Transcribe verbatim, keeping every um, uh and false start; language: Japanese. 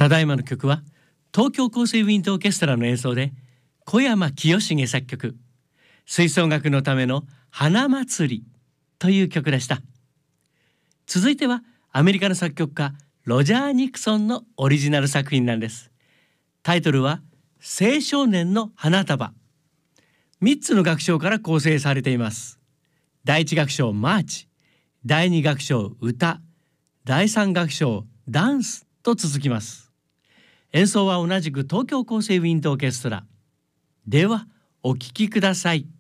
ただいまの曲は東京高生ウィンドオーケストラの演奏で小山清重作曲、吹奏楽のための花祭りという曲でした。続いてはアメリカの作曲家ロジャー・ニクソンのオリジナル作品なんです。タイトルは青少年の花束。みっつの楽章から構成されています。だいいち楽章マーチ、だいに楽章歌、だいさん楽章ダンスと続きます。演奏は同じく東京高生ウィンドオーケストラ。ではお聴きください。